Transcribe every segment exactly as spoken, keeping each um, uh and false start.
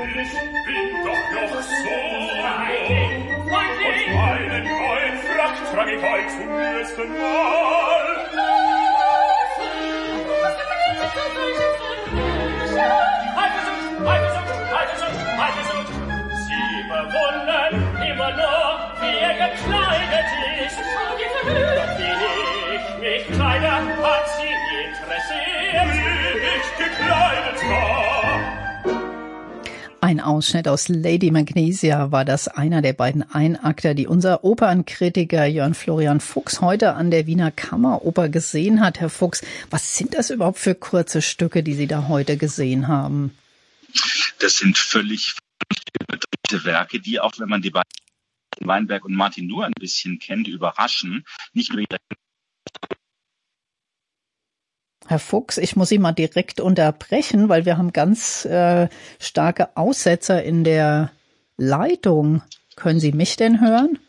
ich bin doch noch so jung. Und meinen neuen Frack trag ich heut zum ersten Mal. Sie bewundern immer nur, wie er gekleidet ist. Doch wie ich mich kleide, hat sie nie interessiert. Wie ich gekleidet war. Ein Ausschnitt aus Lady Magnesia war das, einer der beiden Einakter, die unser Opernkritiker Jörn Florian Fuchs heute an der Wiener Kammeroper gesehen hat. Herr Fuchs, was sind das überhaupt für kurze Stücke, die Sie da heute gesehen haben? Das sind völlig überdrehte Werke, die, auch wenn man die beiden Weinberg und Martin nur ein bisschen kennt, überraschen. Nicht nur Herr Fuchs, ich muss Sie mal direkt unterbrechen, weil wir haben ganz äh, starke Aussetzer in der Leitung. Können Sie mich denn hören?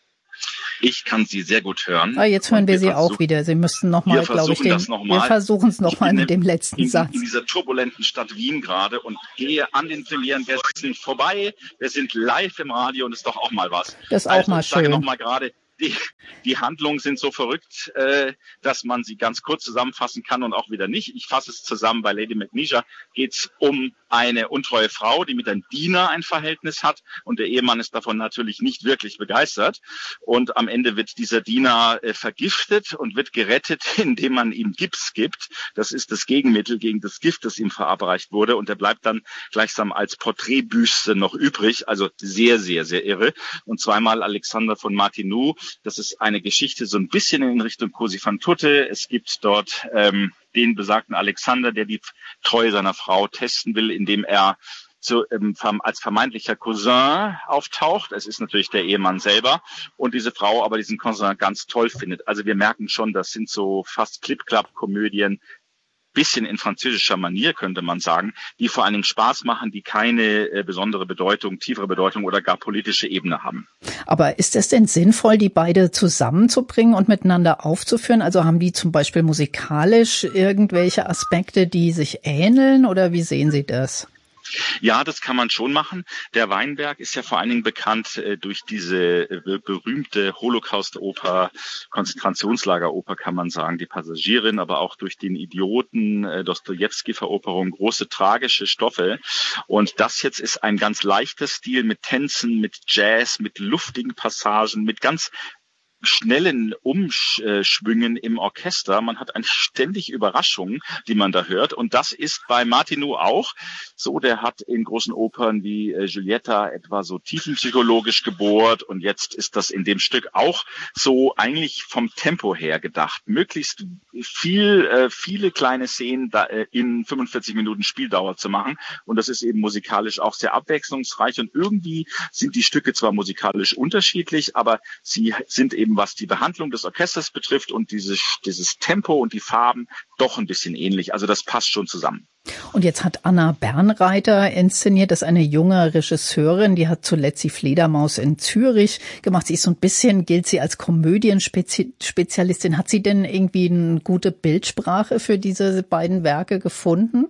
Ich kann Sie sehr gut hören. Ah, jetzt hören wir, wir Sie auch wieder. Sie müssten nochmal, glaube ich, den, noch wir versuchen es nochmal mit dem letzten in, Satz. In dieser turbulenten Stadt Wien gerade und gehe an den Premierengästen vorbei. Wir sind live im Radio und ist doch auch mal was. Das ist auch also, mal ich sage schön. noch mal gerade, Die, die Handlungen sind so verrückt, äh, dass man sie ganz kurz zusammenfassen kann und auch wieder nicht. Ich fasse es zusammen. Bei Lady Magnesia geht es um eine untreue Frau, die mit einem Diener ein Verhältnis hat. Und der Ehemann ist davon natürlich nicht wirklich begeistert. Und am Ende wird dieser Diener äh, vergiftet und wird gerettet, indem man ihm Gips gibt. Das ist das Gegenmittel gegen das Gift, das ihm verabreicht wurde. Und er bleibt dann gleichsam als Porträtbüste noch übrig. Also sehr, sehr, sehr irre. Und zweimal Alexander von Martineau. Das ist eine Geschichte so ein bisschen in Richtung Cosi van Tutte. Es gibt dort ähm, den besagten Alexander, der die Treue seiner Frau testen will, indem er so, ähm, als vermeintlicher Cousin auftaucht. Es ist natürlich der Ehemann selber und diese Frau aber diesen Cousin ganz toll findet. Also wir merken schon, das sind so fast Clip-Clap-Komödien, bisschen in französischer Manier, könnte man sagen, die vor allen Dingen Spaß machen, die keine äh, besondere Bedeutung, tiefere Bedeutung oder gar politische Ebene haben. Aber ist es denn sinnvoll, die beide zusammenzubringen und miteinander aufzuführen? Also haben die zum Beispiel musikalisch irgendwelche Aspekte, die sich ähneln, oder wie sehen Sie das? Ja, das kann man schon machen. Der Weinberg ist ja vor allen Dingen bekannt äh, durch diese äh, berühmte Holocaust-Oper, Konzentrationslager-Oper kann man sagen, die Passagierin, aber auch durch den Idioten, äh, Dostojewski-Veroperung, große tragische Stoffe. Und das jetzt ist ein ganz leichter Stil mit Tänzen, mit Jazz, mit luftigen Passagen, mit ganz schnellen Umschwüngen im Orchester. Man hat eigentlich ständig Überraschungen, die man da hört. Und das ist bei Martineau auch so. Der hat in großen Opern wie äh, Giulietta etwa so tiefenpsychologisch gebohrt. Und jetzt ist das in dem Stück auch so eigentlich vom Tempo her gedacht. Möglichst viel, äh, viele kleine Szenen da, äh, in fünfundvierzig Minuten Spieldauer zu machen. Und das ist eben musikalisch auch sehr abwechslungsreich. Und irgendwie sind die Stücke zwar musikalisch unterschiedlich, aber sie sind eben, was die Behandlung des Orchesters betrifft und dieses, dieses Tempo und die Farben, doch ein bisschen ähnlich. Also das passt schon zusammen. Und jetzt hat Anna Bernreiter inszeniert, das ist eine junge Regisseurin, die hat zuletzt die Fledermaus in Zürich gemacht. Sie ist so ein bisschen, gilt sie als Komödienspezialistin. Hat sie denn irgendwie eine gute Bildsprache für diese beiden Werke gefunden?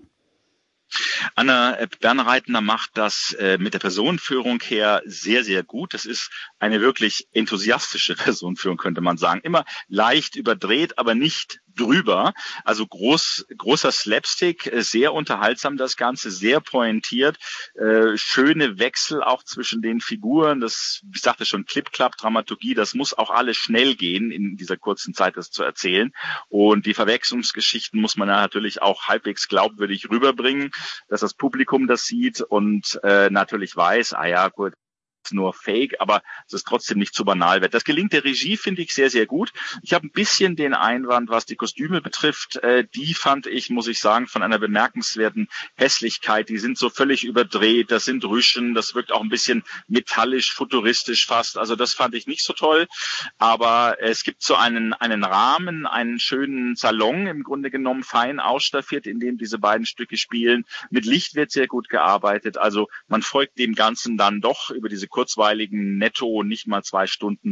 Anna Bernreitner macht das äh, mit der Personenführung her sehr, sehr gut. Das ist eine wirklich enthusiastische Personenführung, könnte man sagen. Immer leicht überdreht, aber nicht drüber. Also groß, großer Slapstick, sehr unterhaltsam das Ganze, sehr pointiert, äh, schöne Wechsel auch zwischen den Figuren. Das, ich sagte schon, Clip-Clap-Dramaturgie, das muss auch alles schnell gehen, in dieser kurzen Zeit das zu erzählen. Und die Verwechslungsgeschichten muss man natürlich auch halbwegs glaubwürdig rüberbringen, dass das Publikum das sieht und äh, natürlich weiß, ah ja, gut, nur Fake, aber es ist trotzdem nicht zu banal wird. Das gelingt der Regie, finde ich, sehr, sehr gut. Ich habe ein bisschen den Einwand, was die Kostüme betrifft. Äh, die fand ich, muss ich sagen, von einer bemerkenswerten Hässlichkeit. Die sind so völlig überdreht, das sind Rüschen, das wirkt auch ein bisschen metallisch, futuristisch fast. Also das fand ich nicht so toll. Aber es gibt so einen, einen Rahmen, einen schönen Salon, im Grunde genommen fein ausstaffiert, in dem diese beiden Stücke spielen. Mit Licht wird sehr gut gearbeitet. Also man folgt dem Ganzen dann doch über diese kurzweiligen, netto nicht mal zwei Stunden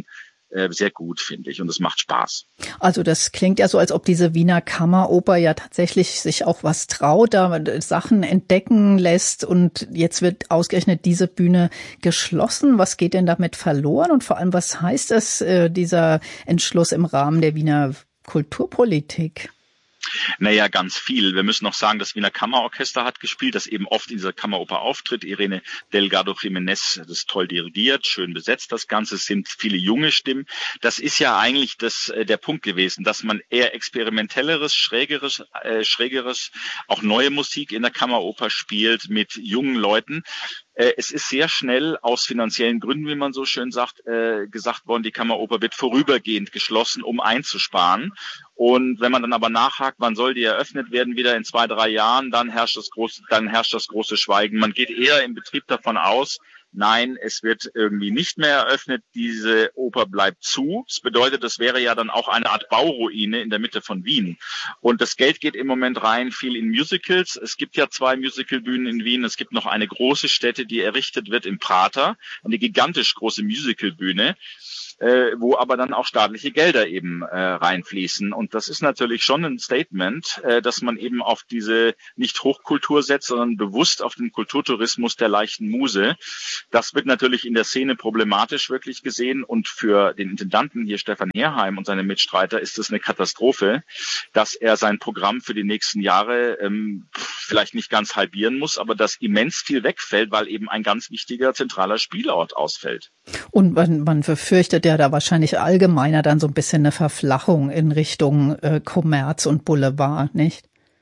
äh, sehr gut, finde ich, und es macht Spaß. Also das klingt ja so, als ob diese Wiener Kammeroper ja tatsächlich sich auch was traut, da Sachen entdecken lässt, und jetzt wird ausgerechnet diese Bühne geschlossen. Was geht denn damit verloren, und vor allem, was heißt das, äh, dieser Entschluss im Rahmen der Wiener Kulturpolitik? Naja, ganz viel. Wir müssen noch sagen, das Wiener Kammerorchester hat gespielt, das eben oft in dieser Kammeroper auftritt. Irene Delgado Jiménez, das ist toll dirigiert, schön besetzt das Ganze, es sind viele junge Stimmen. Das ist ja eigentlich das, äh, der Punkt gewesen, dass man eher experimentelleres, schrägeres, äh, schrägeres, auch neue Musik in der Kammeroper spielt mit jungen Leuten. Es ist sehr schnell aus finanziellen Gründen, wie man so schön sagt, äh, gesagt worden, die Kammeroper wird vorübergehend geschlossen, um einzusparen. Und wenn man dann aber nachhakt, wann soll die eröffnet werden, wieder in zwei, drei Jahren, dann herrscht das große, dann herrscht das große Schweigen. Man geht eher im Betrieb davon aus, nein, es wird irgendwie nicht mehr eröffnet, diese Oper bleibt zu. Das bedeutet, das wäre ja dann auch eine Art Bauruine in der Mitte von Wien. Und das Geld geht im Moment rein viel in Musicals. Es gibt ja zwei Musicalbühnen in Wien. Es gibt noch eine große Stätte, die errichtet wird im Prater, eine gigantisch große Musicalbühne, äh, wo aber dann auch staatliche Gelder eben äh, reinfließen. Und das ist natürlich schon ein Statement, äh, dass man eben auf diese nicht Hochkultur setzt, sondern bewusst auf den Kulturtourismus der leichten Muse. Das wird natürlich in der Szene problematisch wirklich gesehen, und für den Intendanten hier, Stefan Herheim, und seine Mitstreiter ist es eine Katastrophe, dass er sein Programm für die nächsten Jahre ähm, vielleicht nicht ganz halbieren muss, aber dass immens viel wegfällt, weil eben ein ganz wichtiger zentraler Spielort ausfällt. Und man, man befürchtet ja da wahrscheinlich allgemeiner dann so ein bisschen eine Verflachung in Richtung äh, Kommerz und Boulevard, nicht?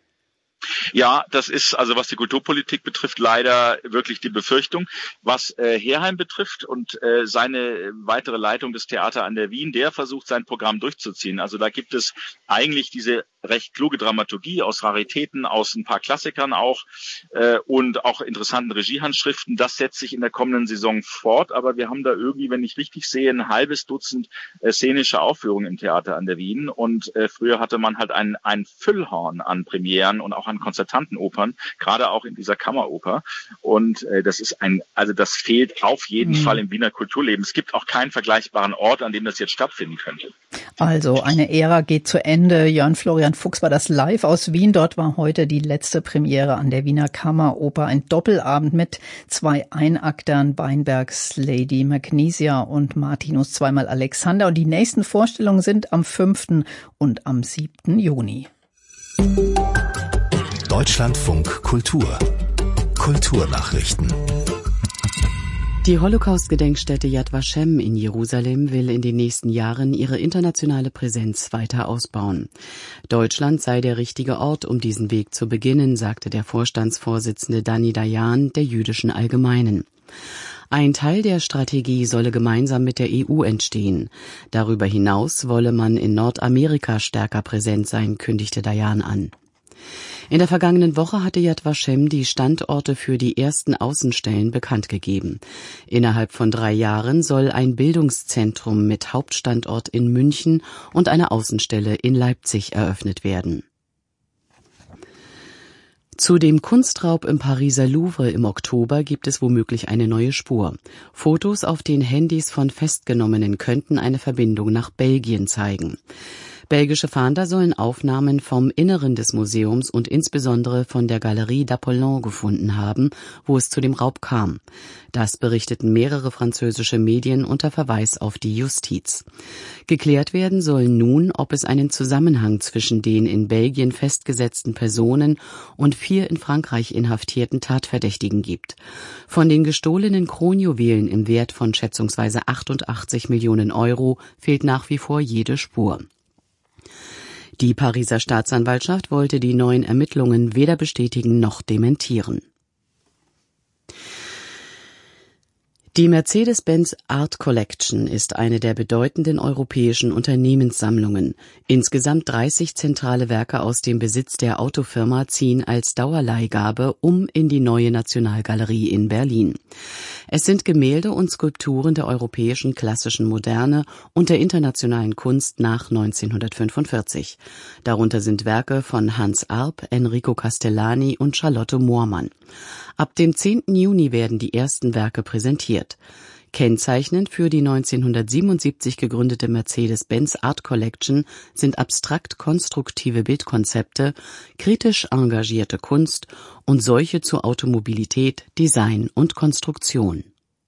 Ja, das ist also, was die Kulturpolitik betrifft, leider wirklich die Befürchtung. Was äh, Herheim betrifft und äh, seine weitere Leitung des Theater an der Wien, der versucht, sein Programm durchzuziehen. Also da gibt es eigentlich diese recht kluge Dramaturgie aus Raritäten, aus ein paar Klassikern auch äh, und auch interessanten Regiehandschriften. Das setzt sich in der kommenden Saison fort, aber wir haben da irgendwie, wenn ich richtig sehe, ein halbes Dutzend äh, szenische Aufführungen im Theater an der Wien, und äh, früher hatte man halt ein, ein Füllhorn an Premieren und auch an konzertanten Opern, gerade auch in dieser Kammeroper, und äh, das ist ein, also das fehlt auf jeden mhm. Fall im Wiener Kulturleben. Es gibt auch keinen vergleichbaren Ort, an dem das jetzt stattfinden könnte. Also eine Ära geht zu Ende. Jörn Florian Fuchs war das live aus Wien. Dort war heute die letzte Premiere an der Wiener Kammeroper. Ein Doppelabend mit zwei Einaktern, Weinbergs Lady Magnesia und Martinus zweimal Alexander. Und die nächsten Vorstellungen sind am fünften und am siebten Juni. Deutschlandfunk Kultur. Kulturnachrichten. Die Holocaust-Gedenkstätte Yad Vashem in Jerusalem will in den nächsten Jahren ihre internationale Präsenz weiter ausbauen. Deutschland sei der richtige Ort, um diesen Weg zu beginnen, sagte der Vorstandsvorsitzende Dani Dayan der Jüdischen Allgemeinen. Ein Teil der Strategie solle gemeinsam mit der E U entstehen. Darüber hinaus wolle man in Nordamerika stärker präsent sein, kündigte Dayan an. In der vergangenen Woche hatte Yad Vashem die Standorte für die ersten Außenstellen bekannt gegeben. Innerhalb von drei Jahren soll ein Bildungszentrum mit Hauptstandort in München und eine Außenstelle in Leipzig eröffnet werden. Zu dem Kunstraub im Pariser Louvre im Oktober gibt es womöglich eine neue Spur. Fotos auf den Handys von Festgenommenen könnten eine Verbindung nach Belgien zeigen. Belgische Fahnder sollen Aufnahmen vom Inneren des Museums und insbesondere von der Galerie d'Apollon gefunden haben, wo es zu dem Raub kam. Das berichteten mehrere französische Medien unter Verweis auf die Justiz. Geklärt werden soll nun, ob es einen Zusammenhang zwischen den in Belgien festgesetzten Personen und vier in Frankreich inhaftierten Tatverdächtigen gibt. Von den gestohlenen Kronjuwelen im Wert von schätzungsweise achtundachtzig Millionen Euro fehlt nach wie vor jede Spur. Die Pariser Staatsanwaltschaft wollte die neuen Ermittlungen weder bestätigen noch dementieren. Die Mercedes-Benz Art Collection ist eine der bedeutenden europäischen Unternehmenssammlungen. Insgesamt dreißig zentrale Werke aus dem Besitz der Autofirma ziehen als Dauerleihgabe um in die neue Nationalgalerie in Berlin. Es sind Gemälde und Skulpturen der europäischen klassischen Moderne und der internationalen Kunst nach neunzehnhundertfünfundvierzig. Darunter sind Werke von Hans Arp, Enrico Castellani und Charlotte Moormann. Ab dem zehnten Juni werden die ersten Werke präsentiert. Kennzeichnend für die neunzehnhundertsiebenundsiebzig gegründete Mercedes-Benz Art Collection sind abstrakt konstruktive Bildkonzepte, kritisch engagierte Kunst und solche zu Automobilität, Design und Konstruktion.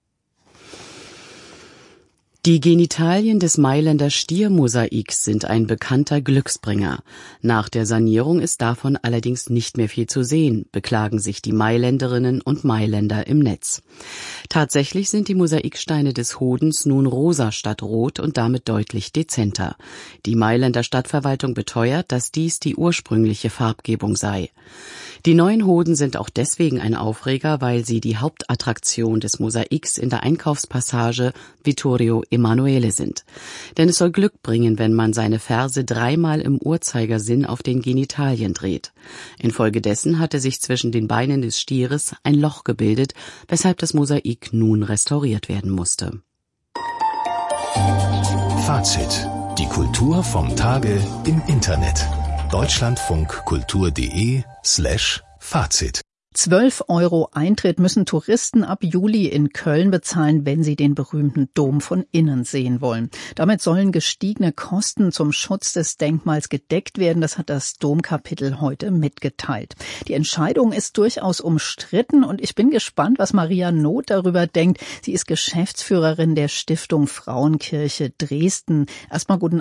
Die Genitalien des Mailänder Stiermosaiks sind ein bekannter Glücksbringer. Nach der Sanierung ist davon allerdings nicht mehr viel zu sehen, beklagen sich die Mailänderinnen und Mailänder im Netz. Tatsächlich sind die Mosaiksteine des Hodens nun rosa statt rot und damit deutlich dezenter. Die Mailänder Stadtverwaltung beteuert, dass dies die ursprüngliche Farbgebung sei. Die neuen Hoden sind auch deswegen ein Aufreger, weil sie die Hauptattraktion des Mosaiks in der Einkaufspassage Vittorio Emanuele sind. Denn es soll Glück bringen, wenn man seine Ferse dreimal im Uhrzeigersinn auf den Genitalien dreht. Infolgedessen hatte sich zwischen den Beinen des Stieres ein Loch gebildet, weshalb das Mosaik nun restauriert werden musste. Fazit: Die Kultur vom Tage im Internet. deutschlandfunkkultur.de slash Fazit. zwölf Euro Eintritt müssen Touristen ab Juli in Köln bezahlen, wenn sie den berühmten Dom von innen sehen wollen. Damit sollen gestiegene Kosten zum Schutz des Denkmals gedeckt werden. Das hat das Domkapitel heute mitgeteilt. Die Entscheidung ist durchaus umstritten und ich bin gespannt, was Maria Noth darüber denkt. Sie ist Geschäftsführerin der Stiftung Frauenkirche Dresden. Erstmal guten